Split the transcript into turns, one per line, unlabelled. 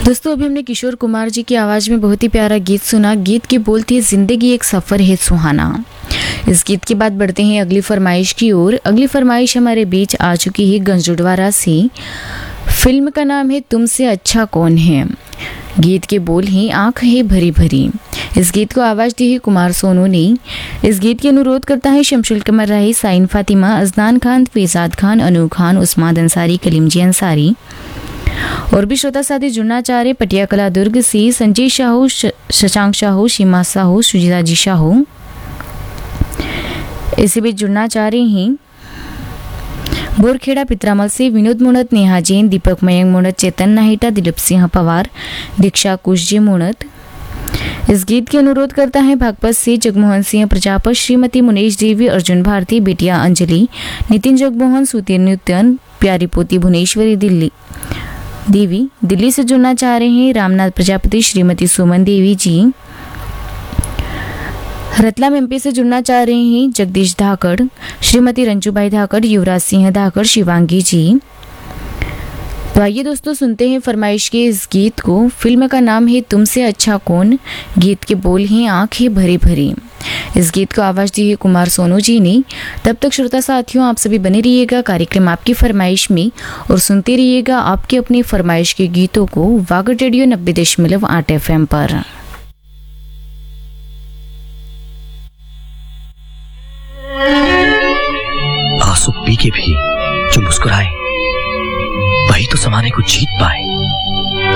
दोस्तों अभी हमने किशोर कुमार जी की आवाज़ में बहुत ही प्यारा गीत सुना। गीत की बोल थी जिंदगी एक सफ़र है सुहाना। इस गीत के बाद बढ़ते हैं अगली फरमाइश की ओर। अगली फरमाइश हमारे बीच आ चुकी है गंजुडवारा से। फिल्म का नाम है तुमसे अच्छा कौन है। गीत के बोल हैं आँख है भरी भरी। इस गीत को आवाज़ दी है कुमार सोनू ने। इस गीत की अनुरोध करता है शमशुल कमर राही, साइन फातिमा, अजनान खान, फैजाद खान, अनू खान, उस्मान अंसारी, कलीमजी अंसारी और भी श्रोता साथी जुड़ना चाह रहे पटिया कला दुर्ग से संजय शाहू, शशांक शाहू, सीमा साहू, सुजीता जी शाहू। इसी बीच जुड़ना चाह रहे हैं बोरखेड़ा पित्रामल से विनोद मुणत, नेहा जैन, दीपक मयंक मुणत, चेतन नाहिटा, दिलीप सिंह पवार, दीक्षा कुशजी मुणत। इस गीत की अनुरोध करता है भागपत से जगमोहन सिंह प्रजापत, श्रीमती मुनेश देवी, अर्जुन भारती, बेटिया अंजलि, नितिन जगमोहन, सुधीर नित्यन, प्यारी पोती भुवनेश्वरी दिल्ली से जुड़ना चाह रहे हैं रामनाथ प्रजापति, श्रीमती सुमन देवी जी। रतलाम एमपी से जुड़ना चाह रहे हैं जगदीश धाकड़, श्रीमती रंजूबाई धाकड़, युवराज सिंह धाकड़, शिवांगी जी। तो आइए दोस्तों सुनते हैं फरमाइश के इस गीत को। फिल्म का नाम है तुमसे अच्छा कौन। गीत के बोल हैं आंखें भरी भरी। इस गीत को आवाज़ दी है कुमार सोनू जी ने। तब तक श्रोता साथियों आप सभी बने रहिएगा कार्यक्रम आपकी फरमाइश में और सुनते रहिएगा आपके अपनी फरमाइश के गीतों को वागर रेडियो 90.8 FM पर।
आंसू पी के भी जो मुस्कुराए वही तो जमाने को जीत पाए।